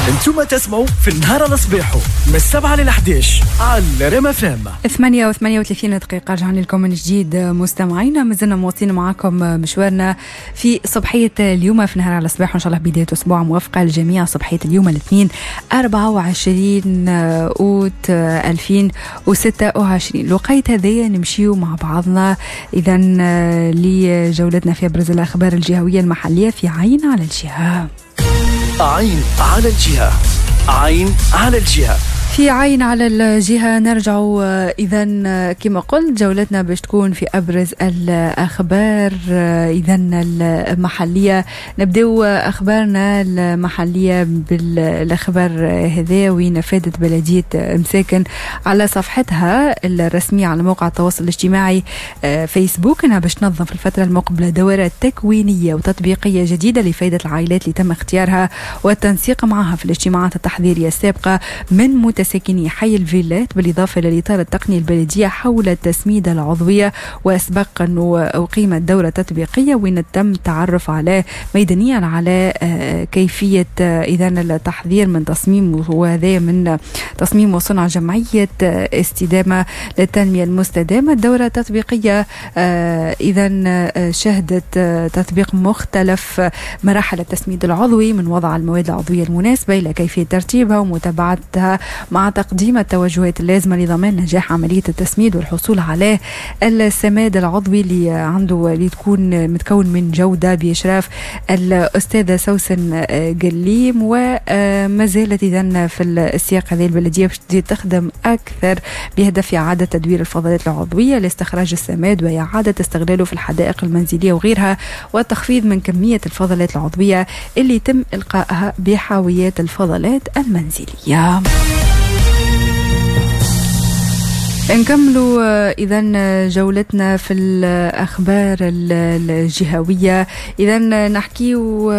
انتم تسمعوا في النهار على صباحو من 7 ل 11 على ريم اف ام. 8:38 دقيقة. رجعنا لكم من جديد مستمعينا، مازلنا مواصلين معكم مشوارنا في صباحية اليوم في النهار على صباحو. إن شاء الله بداية أسبوع موفقة للجميع. صباحية اليوم الاثنين 24 أوت 2026. الوقت هذايا نمشيو مع بعضنا إذا لجولتنا في أبرز الأخبار الجهوية المحلية في عين على الجهة. عين على الجهة. عين على الجهة. في عين على الجهة نرجع إذا كما قلت جولتنا باش تكون في أبرز الأخبار إذا المحلية. نبدأ أخبارنا المحلية بالأخبار هذا، وين فادت بلدية مساكن على صفحتها الرسمية على موقع التواصل الاجتماعي فيسبوك أنها باش تنظم في الفترة المقبلة دورة تكوينية وتطبيقية جديدة لفائدة العائلات اللي تم اختيارها والتنسيق معها في الاجتماعات التحضيرية السابقة من متساكني حي الفيلات، بالإضافة للإطار التقني البلدية حول التسميد العضوية. وأسبق أنه أقيمت دورة تطبيقية وين تم التعرف على ميدانيا على كيفية إذا التحضير من تصميم، وهذا من تصميم وصنع جمعية استدامة للتنمية المستدامة. الدورة التطبيقية إذا شهدت تطبيق مختلف مراحل التسميد العضوي، من وضع المواد العضوية المناسبة إلى كيفية ترتيبها ومتابعتها مع تقديم التوجهات اللازمة لضمان نجاح عملية التسميد والحصول على السماد العضوي اللي عنده اللي تكون متكون من جودة بإشراف الأستاذة سوسن قليم. وما زالت إذن في السياق هذه البلدية باش تخدم أكثر بهدف إعادة تدوير الفضلات العضوية لاستخراج السماد وإعادة استغلاله في الحدائق المنزلية وغيرها، والتخفيض من كمية الفضلات العضوية اللي تم إلقائها بحاويات الفضلات المنزلية. نكملوا إذا جولتنا في الأخبار الجهوية. إذا نحكي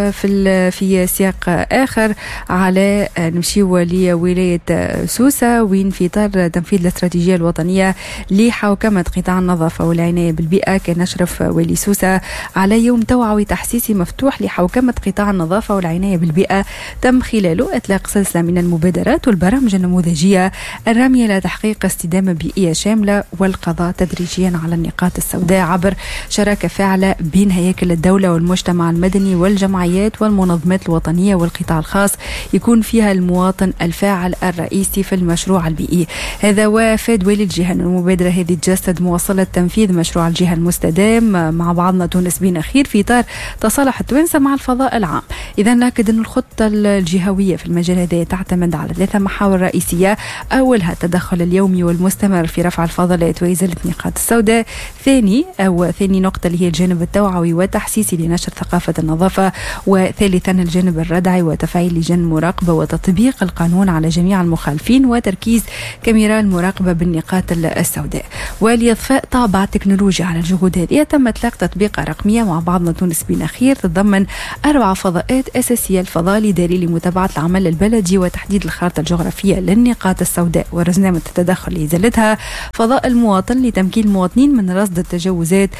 في سياق آخر على نمشيو لولاية سوسة، وين في إطار تنفيذ الاستراتيجية الوطنية لحوكمة قطاع النظافة والعناية بالبيئة كان نشرف والي سوسة على يوم توعوي تحسيسي مفتوح لحوكمة قطاع النظافة والعناية بالبيئة، تم خلاله إطلاق سلسلة من المبادرات والبرامج النموذجية الرامية لتحقيق استدامة بيئية شاملة والقضاء تدريجيا على النقاط السوداء عبر شراكة فاعلة بين هياكل الدولة والمجتمع المدني والجمعيات والمنظمات الوطنية والقطاع الخاص، يكون فيها المواطن الفاعل الرئيسي في المشروع البيئي. هذا وفاد والي الجهة المبادرة هذه تجسد مواصلة تنفيذ مشروع الجهة المستدام مع بعضنا تونس بين خير في إطار تصالح التوانسة مع الفضاء العام. إذا نأكد أن الخطة الجهوية في المجال هذا تعتمد على 3 محاور رئيسية، أولها التدخل اليومي والمستمر في رفع الفضلات وإزالة النقاط السوداء. ثاني نقطة اللي هي الجانب التوعوي والتحسيسي لنشر ثقافة النظافة. وثالثا الجانب الردعي وتفعيل لجان المراقبة وتطبيق القانون على جميع المخالفين وتركيز كاميرا المراقبة بالنقاط السوداء. ولإضفاء طابع التكنولوجيا على الجهود هذه تم إطلاق تطبيقة رقمية مع بعضنا تونس بين خير تتضمن 4 فضاءات أساسية: الفضاء الإداري لمتابعة العمل البلدي وتحديد الخارطة الجغرافية للنقاط السوداء ورزنامة التدخل لإزالتها، فضاء المواطن لتمكين المواطنين من رصد التجاوزات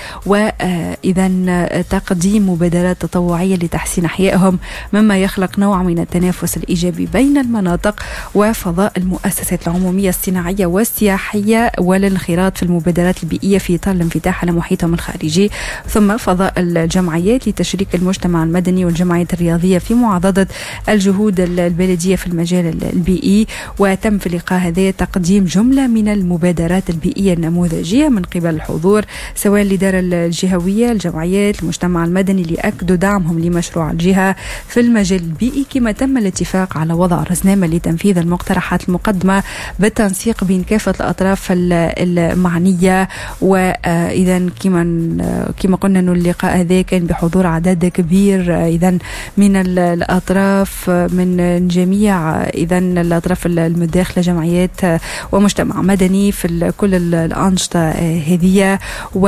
وإذا تقديم مبادرات تطوعية لتحسين أحيائهم مما يخلق نوع من التنافس الإيجابي بين المناطق، وفضاء المؤسسات العمومية الصناعية والسياحية والانخراط في المبادرات البيئية في إطار الانفتاح على محيطهم الخارجي، ثم فضاء الجمعيات لتشريك المجتمع المدني والجمعيات الرياضية في معضدة الجهود البلدية في المجال البيئي. وتم في اللقاء هذا تقديم جملة من المبادرات البيئية النموذجية من قبل الحضور سواء الإدارة الجهوية، الجمعيات، المجتمع المدني، لأكدوا دعمهم لمشروع الجهة في المجال البيئي، كما تم الاتفاق على وضع رزنامة لتنفيذ المقترحات المقدمة بالتنسيق بين كافة الأطراف المعنية. وإذا كما قلنا أن اللقاء هذا كان بحضور عدد كبير إذا من الأطراف من جميع إذا الأطراف المداخلة، جمعيات ومجتمع مدني في كل الأنشطة هذه،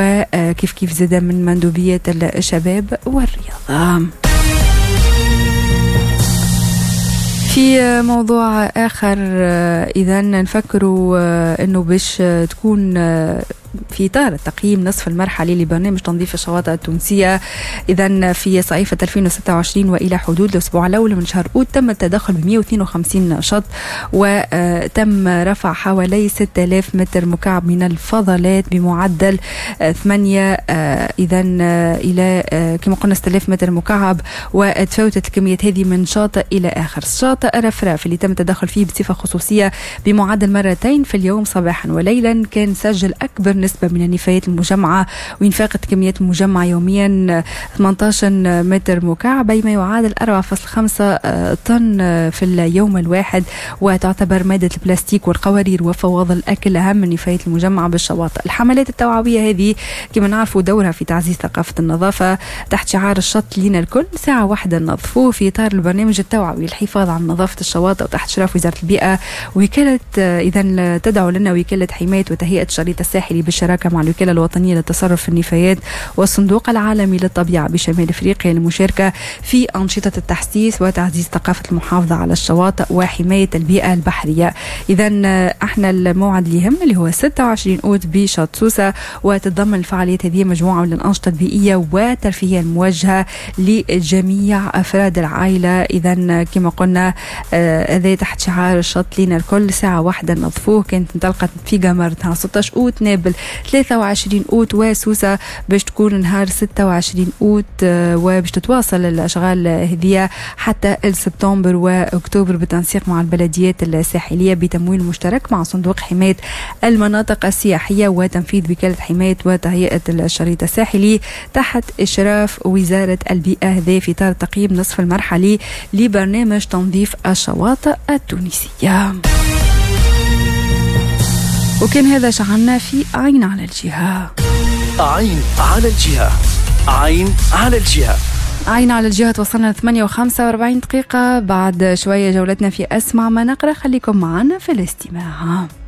وكيف زاد من مندوبية الشباب والرياضة. في موضوع آخر إذا نفكروا أنه باش تكون في إطار التقييم نصف المرحلي لبرنامج تنظيف الشواطئ التونسية. إذن في صيفة 2026 وإلى حدود الأسبوع الأول من شهر أوت تم التدخل ب 152 نشاط، وتم رفع حوالي 6000 متر مكعب من الفضلات بمعدل 8 إذن إلى كما قلنا 6000 متر مكعب، وتفاوتت الكميات هذه من شاطئ إلى آخر. شاطئ رفراف اللي تم التدخل فيه بصفة خصوصية بمعدل مرتين في اليوم صباحا وليلا كان سجل أكبر نسبة من النفايات المجمعة، وانفاقت كميات المجمعة يوميا 18 متر مكعب بما يعادل 4.5 طن في اليوم الواحد. وتعتبر مادة البلاستيك والقوارير وفواضل الأكل أهم النفايات المجمعة بالشواطئ. الحملات التوعوية هذه كما نعرفوا دورها في تعزيز ثقافة النظافة تحت شعار الشط لينا الكل ساعة واحدة نظفوه، في إطار البرنامج التوعوي للحفاظ على نظافة الشواطئ وتحت إشراف وزارة البيئة. وكالة إذا تدعو لنا وكالة حماية وتهيئة الشريط الساحلي بالشراكة مع الوكالة الوطنية للتصرف في النفايات والصندوق العالمي للطبيعة بشمال أفريقيا للمشاركة في أنشطة التحسيس وتعزيز ثقافة المحافظة على الشواطئ وحماية البيئة البحرية. إذا احنا الموعد اللي يهم اللي هو 26 أوت بشاط سوسة، وتتضمن الفعاليات هذه مجموعة من الأنشطة البيئية والترفيهية الموجهة لجميع أفراد العائلة. إذا كما قلنا هذا تحت شعار الشط لينا الكل ساعة واحدة نظفوه. كانت انطلقت في قمر نهار 16 أوت، نابل 23 أوت، وسوسة باش تكون نهار 26 أوت، وباش تتواصل الأشغال هذه حتى سبتمبر وأكتوبر بالتنسيق مع البلديات الساحلية بتمويل مشترك مع صندوق حماية المناطق السياحية وتنفيذ وكالة حماية وتهيئة الشريط الساحلي تحت إشراف وزارة البيئة، هذا في إطار تقييم نصف المرحلي لبرنامج تنظيف الشواطئ التونسية. وكان هذا شعرنا في عين على الجهة. عين على الجهة. عين على الجهة. عين على الجهة. وصلنا 8:45 دقيقة. بعد شوية جولتنا في أسمع ما نقرأ. خليكم معنا في الاستماع.